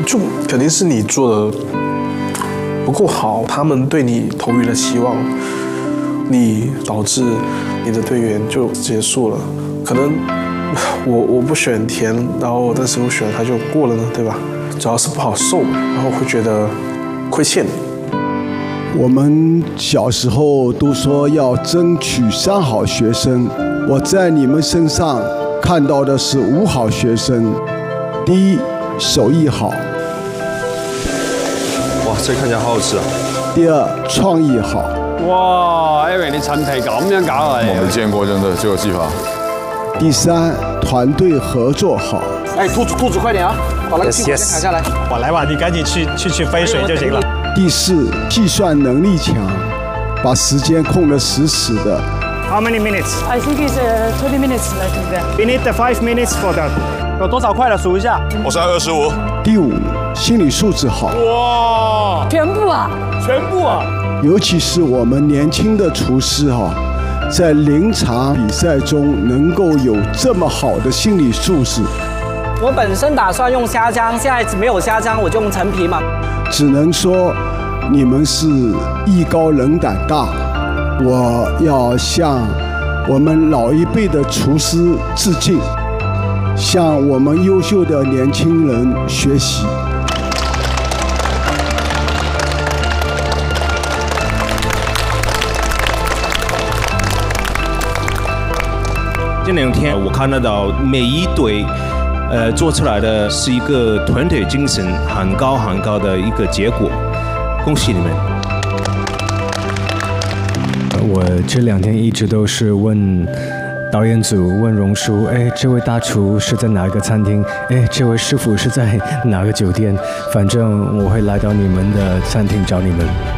就肯定是你做的不够好，他们对你投予了希望，你导致你的队员就结束了。可能我不选田，然后但是我选他就过了呢，对吧？主要是不好受，然后会觉得亏欠。 我们小时候都说要争取3好学生，我在你们身上看到的是5好学生。第一，手艺好。 哇，这看起来好好吃啊！ 第二，创意好。 哇 ，Eric 你陳皮咁樣搞啊？ 我没见过，真的这个技法。 第三，团队合作好。 哎，兔子快点啊，把那个屁股先砍下来。 我来吧，你赶紧去飞水就行了。 第四，计算能力强，把时间控得死死的。 How many minutes? I think it's 20 minutes like that. We need 5 minutes for that. 有多少块了？数一下。 我是25。 第五，心理素质好。 哇！ 全部啊！ 全部啊！ 尤其是我们年轻的厨师在0场比赛中能够有这么好的心理素质。 我本身打算用虾浆，现在没有虾浆，我就用陈皮嘛。 只能说你们是艺高人胆大。我要向我们老一辈的厨师致敬，向我们优秀的年轻人学习。 这2天我看得到每一队做出来的是一个团队精神很高很高的一个结果，恭喜你们！ 我这2天一直都是问导演组、问荣叔，哎，这位大厨是在哪个餐厅？哎，这位师傅是在哪个酒店？反正我会来到你们的餐厅找你们。